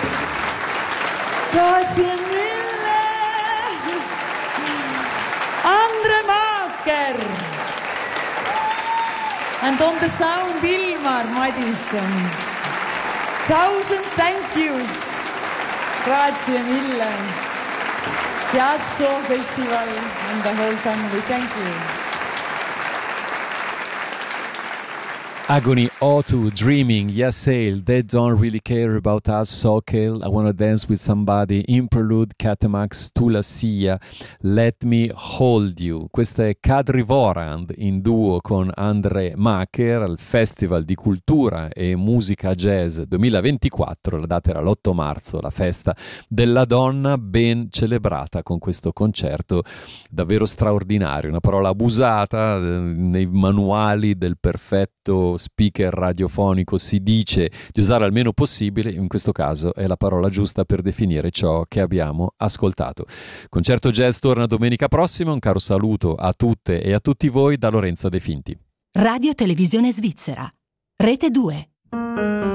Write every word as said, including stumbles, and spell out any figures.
Grazie mille. Andre Maaker. And on the sound, Ilmar Madison. Thousand thank yous. Grazie mille. Chiasso Festival and the whole family, thank you. Agony, O two, Dreaming, Yes Sail, They Don't Really Care About Us, Sokel, I Wanna Dance With Somebody, Interlude, Catamax, Tu la Sia, Let Me Hold You. Questa è Kadri Vorand in duo con Andre Maaker al Festival di Cultura e Musica Jazz duemilaventiquattro, la data era l'otto marzo, la festa della donna, ben celebrata con questo concerto davvero straordinario, una parola abusata eh, nei manuali del perfetto speaker radiofonico si dice di usare almeno possibile, in questo caso è la parola giusta per definire ciò che abbiamo ascoltato. Concerto Jazz torna domenica prossima, un caro saluto a tutte e a tutti voi da Lorenzo De Finti. Radio Televisione Svizzera, Rete due.